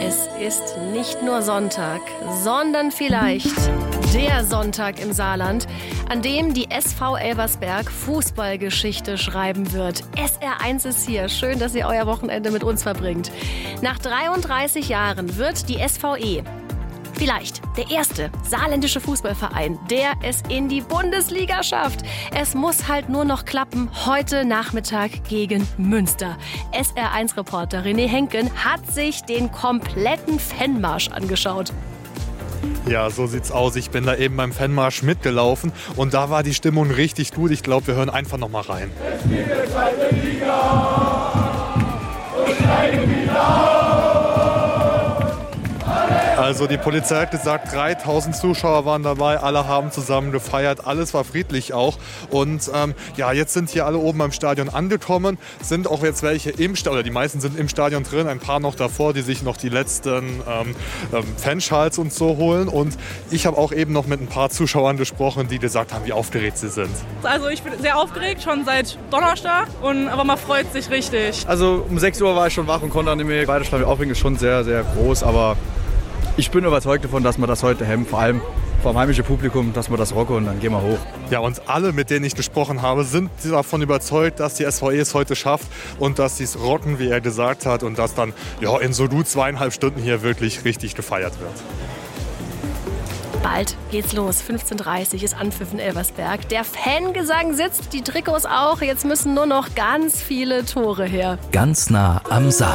Es ist nicht nur Sonntag, sondern vielleicht der Sonntag im Saarland, an dem die SV Elversberg Fußballgeschichte schreiben wird. SR1 ist hier. Schön, dass ihr euer Wochenende mit uns verbringt. Nach 33 Jahren wird die SVE vielleicht der erste saarländische Fußballverein, der es in die Bundesliga schafft. Es muss halt nur noch klappen. Heute Nachmittag gegen Münster. SR1-Reporter René Henken hat sich den kompletten Fanmarsch angeschaut. Ja, so sieht's aus. Ich bin da eben beim Fanmarsch mitgelaufen und da war die Stimmung richtig gut. Ich glaube, wir hören einfach noch mal rein. Es gibt eine zweite Liga und steigen wieder. Also die Polizei hat gesagt, 3000 Zuschauer waren dabei, alle haben zusammen gefeiert, alles war friedlich auch. Und jetzt sind hier alle oben beim Stadion angekommen, sind auch jetzt welche im Stadion, oder die meisten sind im Stadion drin, ein paar noch davor, die sich noch die letzten Fanschals und so holen. Und ich habe auch eben noch mit ein paar Zuschauern gesprochen, die gesagt haben, wie aufgeregt sie sind. Also ich bin sehr aufgeregt, schon seit Donnerstag, aber man freut sich richtig. Also um 6 Uhr war ich schon wach und konnte nicht mehr weiterschlafen. Die Aufregung ist schon sehr, sehr groß, aber ich bin überzeugt davon, dass wir das heute hemmen, vor allem vom heimischen Publikum, dass wir das rocken und dann gehen wir hoch. Ja, und alle, mit denen ich gesprochen habe, sind davon überzeugt, dass die SVE es heute schafft und dass sie es rocken, wie er gesagt hat, und dass dann in so gut 2,5 Stunden hier wirklich richtig gefeiert wird. Bald geht's los. 15:30 Uhr ist Anpfiff in Elversberg. Der Fangesang sitzt, die Trikots auch. Jetzt müssen nur noch ganz viele Tore her. Ganz nah am Saarland.